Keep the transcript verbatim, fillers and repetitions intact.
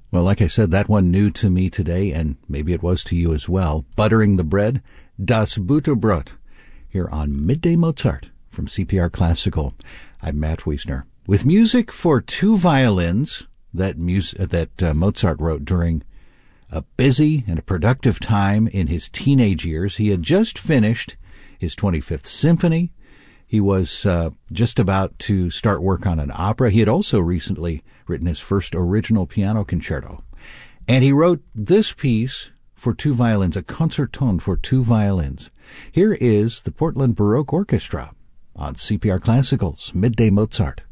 Well, like I said, that one new to me today, and maybe it was to you as well. Buttering the Bread, Das Butterbrot, here on Midday Mozart from C P R Classical. I'm Matt Wiesner. With music for two violins that, mus- that uh, Mozart wrote during a busy and a productive time in his teenage years. He had just finished his twenty-fifth symphony. He was uh, just about to start work on an opera. He had also recently written his first original piano concerto. And he wrote this piece for two violins, a concertone for two violins. Here is the Portland Baroque Orchestra on C P R Classical's Midday Mozart.